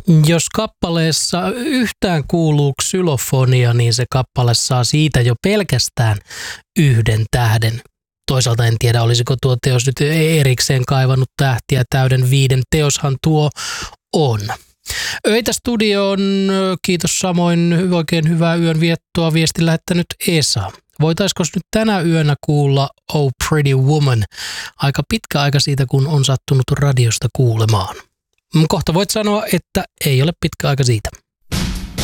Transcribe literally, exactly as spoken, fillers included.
Jos kappaleessa yhtään kuuluu xylofonia, niin se kappale saa siitä jo pelkästään yhden tähden. Toisaalta en tiedä, olisiko tuo teos nyt erikseen kaivannut tähtiä. Täyden viiden teoshan tuo on. Öitä studioon, kiitos samoin, oikein hyvää yön viettoa viestin lähettänyt Esa. Voitaisiko nyt tänä yönä kuulla Oh Pretty Woman? Aika pitkä aika siitä, kun on sattunut radiosta kuulemaan. Kohta voit sanoa, että ei ole pitkä aika siitä.